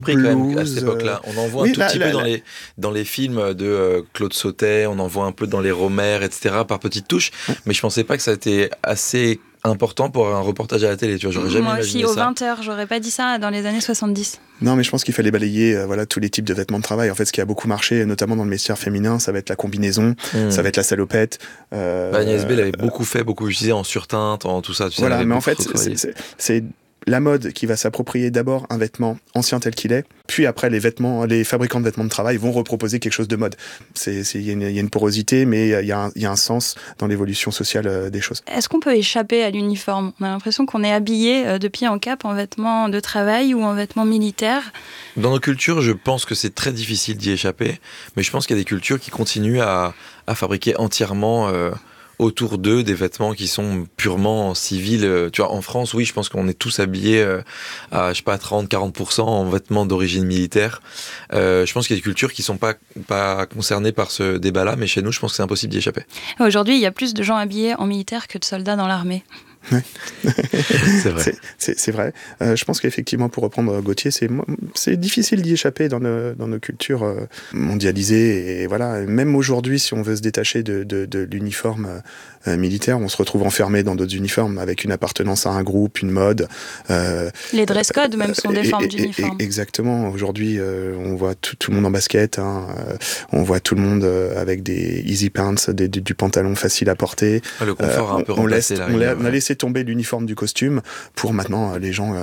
Quand même à cette époque-là. On en voit un tout petit peu dans les films de Claude Sautet, on en voit un peu dans les Rohmer, etc., par petites touches, mais je pensais pas que ça a été assez important pour un reportage à la télé, tu vois, j'aurais jamais imaginé ça. Moi aussi, aux 20h, j'aurais pas dit ça dans les années 70. Non, mais je pense qu'il fallait balayer tous les types de vêtements de travail. En fait, ce qui a beaucoup marché, notamment dans le vestiaire féminin, ça va être la combinaison, ça va être la salopette. Agnès B l'avait beaucoup utilisé en surteinte, en tout ça. Tu sais, voilà, mais en fait, c'est la mode qui va s'approprier d'abord un vêtement ancien tel qu'il est, puis après les fabricants de vêtements de travail vont reproposer quelque chose de mode. Il y a une porosité, mais il y a un sens dans l'évolution sociale des choses. Est-ce qu'on peut échapper à l'uniforme ? On a l'impression qu'on est habillé de pied en cap en vêtements de travail ou en vêtements militaires. Dans nos cultures, je pense que c'est très difficile d'y échapper, mais je pense qu'il y a des cultures qui continuent à fabriquer entièrement autour d'eux des vêtements qui sont purement civils. Tu vois, en France, oui, je pense qu'on est tous habillés à, je sais pas, 30-40% en vêtements d'origine militaire. Je pense qu'il y a des cultures qui sont pas concernées par ce débat-là, mais chez nous, je pense que c'est impossible d'y échapper. Aujourd'hui, il y a plus de gens habillés en militaire que de soldats dans l'armée. Ouais. C'est vrai. C'est vrai. Je pense qu'effectivement, pour reprendre Gauthier, c'est difficile d'y échapper dans nos cultures mondialisées. Et voilà, même aujourd'hui, si on veut se détacher de l'uniforme militaire, on se retrouve enfermé dans d'autres uniformes avec une appartenance à un groupe, une mode. Les dress codes même sont des formes d'uniforme. Exactement. Aujourd'hui, on voit tout le monde en basket. On voit tout le monde avec des easy pants, du pantalon facile à porter. Le confort a un peu remplacé on a laissé tomber l'uniforme du costume pour maintenant les gens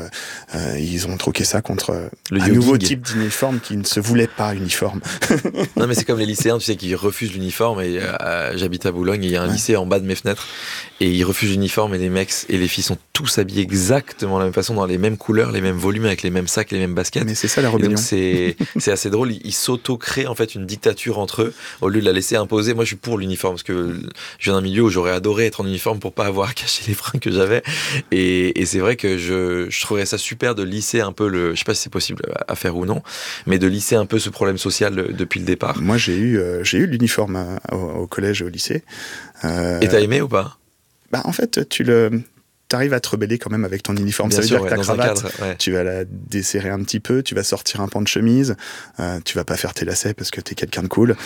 ils ont troqué ça contre un nouveau type d'uniforme qui ne se voulait pas uniforme. Non mais c'est comme les lycéens, tu sais, qui refusent l'uniforme. Et j'habite à Boulogne et il y a un lycée en bas de mes fenêtres et ils refusent l'uniforme et les mecs et les filles sont tous habillés exactement de la même façon, dans les mêmes couleurs, les mêmes volumes, avec les mêmes sacs, les mêmes baskets. Mais c'est ça la rébellion. Donc c'est assez drôle, ils s'auto-créent en fait une dictature entre eux au lieu de la laisser imposer. Moi je suis pour l'uniforme parce que je viens d'un milieu où j'aurais adoré être en uniforme pour pas avoir à cacher les fringues que j'avais et c'est vrai que je trouverais ça super de lisser un peu je sais pas si c'est possible à faire ou non, mais de lisser un peu ce problème social depuis le départ. Moi j'ai eu l'uniforme au collège et au lycée. Et t'as aimé ou pas ? En fait, t'arrives à te rebeller quand même avec ton uniforme. Bien ça veut sûr, dire que ta cravate, cadre, tu vas la desserrer un petit peu, tu vas sortir un pan de chemise, tu vas pas faire tes lacets parce que t'es quelqu'un de cool.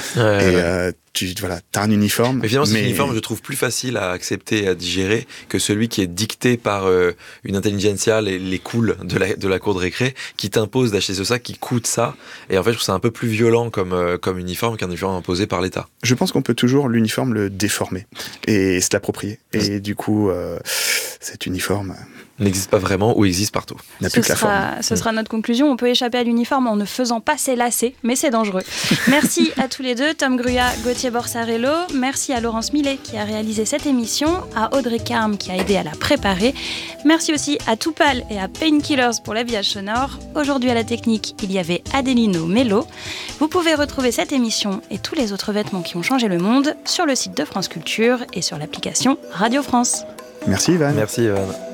T'as un uniforme. Mais finalement, cet uniforme, je trouve plus facile à accepter et à digérer que celui qui est dicté par une intelligentsia, les cools de la cour de récré, qui t'impose d'acheter ce sac qui coûte ça. Et en fait, je trouve ça un peu plus violent comme uniforme qu'un uniforme imposé par l'État. Je pense qu'on peut toujours l'uniforme le déformer et se l'approprier. Et du coup, cet uniforme n'existe pas vraiment ou existe partout. N'a plus que la forme. Ce sera notre conclusion. On peut échapper à l'uniforme en ne faisant pas ses lacets, mais c'est dangereux. Merci à tous les deux, Tom Gruyat, Gauthier Borsarello. Merci à Laurence Millet qui a réalisé cette émission, à Audrey Carme qui a aidé à la préparer. Merci aussi à Toupal et à Painkillers pour l'habillage sonore. Aujourd'hui à la technique, il y avait Adelino Mello. Vous pouvez retrouver cette émission et tous les autres vêtements qui ont changé le monde sur le site de France Culture et sur l'application Radio France. Merci Ivan. Merci Ivan.